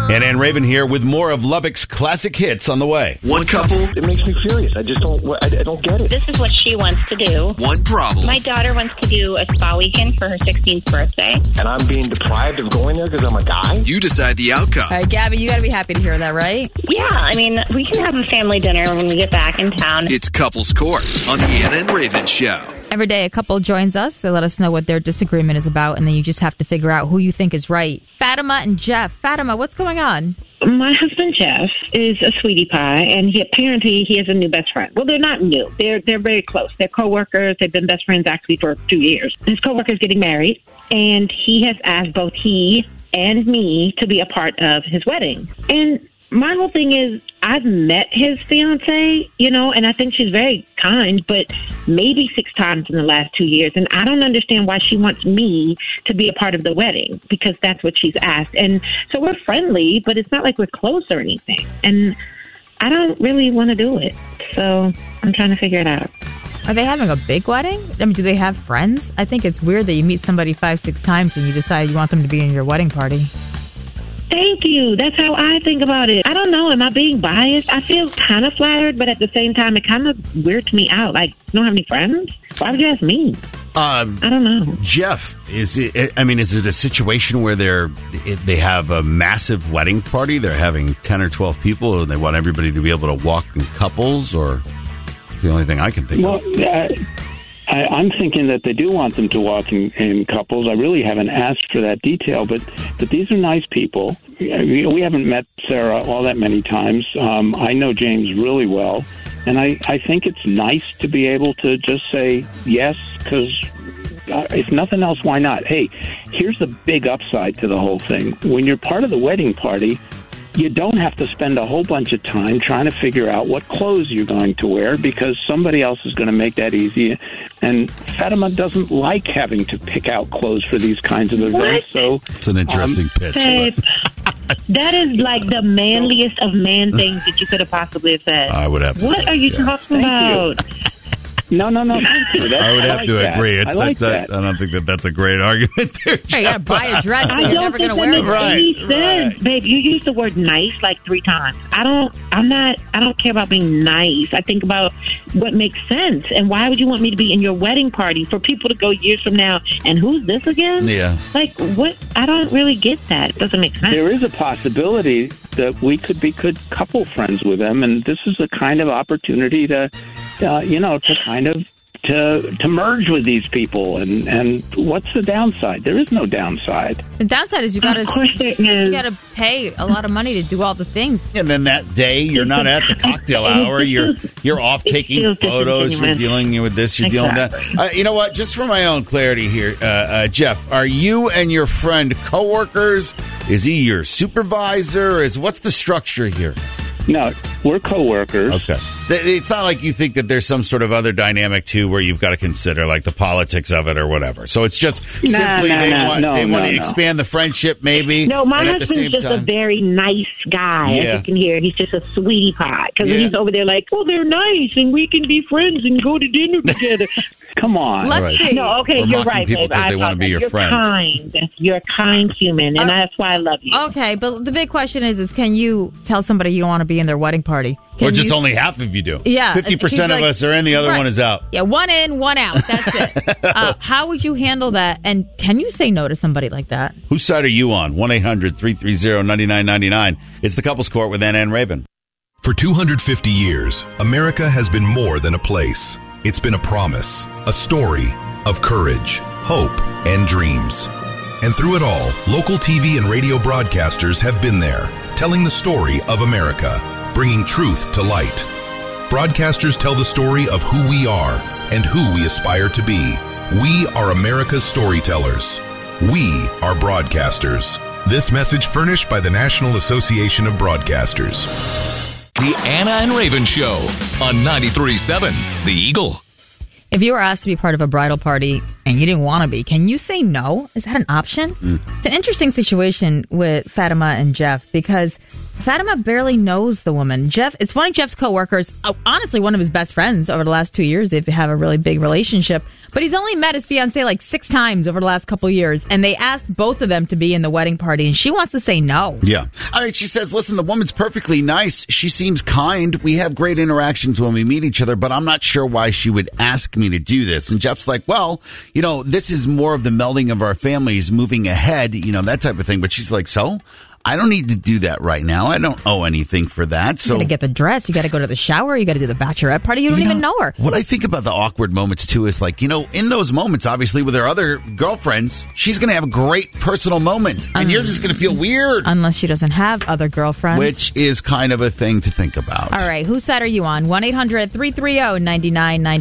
And Raven here with more of Lubbock's classic hits on the way. One couple. It makes me furious. I don't get it. This is what she wants to do. One problem. My daughter wants to do a spa weekend for her 16th birthday. And I'm being deprived of going there because I'm a guy? You decide the outcome. All right, Gabby, you got to be happy to hear that, right? Yeah, I mean, we can have a family dinner when we get back in town. It's Couples Court on the Anna and Raven Show. Every day a couple joins us. They let us know what their disagreement is about, and then you just have to figure out who you think is right. Fatima and Jeff. Fatima, what's going on? My husband, Jeff, is a sweetie pie, and apparently he has a new best friend. Well, they're not new. They're very close. They're coworkers. They've been best friends, actually, for 2 years. His coworker's getting married, and he has asked both he and me to be a part of his wedding. And my whole thing is, I've met his fiance, and I think she's very kind, but maybe 6 times in the last 2 years. And I don't understand why she wants me to be a part of the wedding, because that's what she's asked. And so we're friendly, but it's not like we're close or anything. And I don't really want to do it. So I'm trying to figure it out. Are they having a big wedding? I mean, do they have friends? I think it's weird that you meet somebody 5-6 times and you decide you want them to be in your wedding party. Thank you. That's how I think about it. I don't know. Am I being biased? I feel kind of flattered, but at the same time, it kind of weirds me out. Like, you don't have any friends? Why would you ask me? I don't know. Jeff, is it a situation where they have a massive wedding party? They're having 10 or 12 people, and they want everybody to be able to walk in couples, or it's the only thing I can think of. I'm thinking that they do want them to walk in couples. I really haven't asked for that detail, but these are nice people. We haven't met Sarah all that many times. I know James really well, and I think it's nice to be able to just say yes, because if nothing else, why not? Hey, here's the big upside to the whole thing. When you're part of the wedding party, you don't have to spend a whole bunch of time trying to figure out what clothes you're going to wear, because somebody else is going to make that easy. And Fatima doesn't like having to pick out clothes for these kinds of events. So it's an interesting pitch. Babe, that is like the manliest of man things that you could have possibly said. I would have to What say, are you talking about? No. Thank you. I would have to agree. I don't think that's a great argument there. Hey, you got to buy a dress that I you're don't never think going to that wear. makes any sense. Babe, you used the word nice like 3 times. I don't care about being nice. I think about what makes sense. And why would you want me to be in your wedding party for people to go years from now? And who's this again? Yeah. Like, what? I don't really get that. It doesn't make sense. There is a possibility that we could be good couple friends with them, and this is a kind of opportunity to to merge with these people. And what's the downside? There is no downside. The downside is you got Of course there is. to pay a lot of money to do all the things. And then that day, you're not at the cocktail hour. You're off taking feels photos. You're disingenuous. dealing with this. You're dealing with that. You know what? Just for my own clarity here, Jeff, are you and your friend coworkers? Is he your supervisor? What's the structure here? No, we're coworkers. Okay. It's not like you think that there's some sort of other dynamic, too, where you've got to consider, like, the politics of it or whatever. So it's just simply they want to expand the friendship, maybe. No, my and at the husband's same just time, a very nice guy, Yeah. as you can hear. He's just a sweetie pie. Because he's over there like, well, they're nice, and we can be friends and go to dinner together. Come on. Let's Right. see. No, okay, We're you're mocking right, people babe. 'cause they wanna be your You're friends. kind. You're a kind human, and that's why I love you. Okay, but the big question is can you tell somebody you don't want to be in their wedding party? or just only half of you do. Yeah. 50% of us are in, the other Right. one is out. Yeah, one in, one out. That's it. How would you handle that? And can you say no to somebody like that? Whose side are you on? 1-800-330-9999. It's the Couples Court with Anna and Raven. For 250 years, America has been more than a place. It's been a promise, a story of courage, hope, and dreams. And through it all, local TV and radio broadcasters have been there, telling the story of America, bringing truth to light. Broadcasters tell the story of who we are and who we aspire to be. We are America's storytellers. We are broadcasters. This message furnished by the National Association of Broadcasters. The Anna and Raven Show on 93.7 The Eagle. If you were asked to be part of a bridal party and you didn't want to be, can you say no? Is that an option? It's an interesting situation with Fatima and Jeff because Fatima barely knows the woman. It's funny, Jeff's coworkers, honestly, one of his best friends over the last 2 years, they have a really big relationship, but he's only met his fiance like 6 times over the last couple of years, and they asked both of them to be in the wedding party, and she wants to say no. Yeah. I mean, she says, listen, the woman's perfectly nice. She seems kind. We have great interactions when we meet each other, but I'm not sure why she would ask me to do this. And Jeff's like, well, this is more of the melding of our families moving ahead, that type of thing. But she's like, so? I don't need to do that right now. I don't owe anything for that. So you got to get the dress. You got to go to the shower. You got to do the bachelorette party. You don't even know her. What I think about the awkward moments, too, is like, in those moments, obviously, with her other girlfriends, she's going to have a great personal moment. And you're just going to feel weird. Unless she doesn't have other girlfriends. Which is kind of a thing to think about. All right. Whose side are you on? 1-800-330-9990.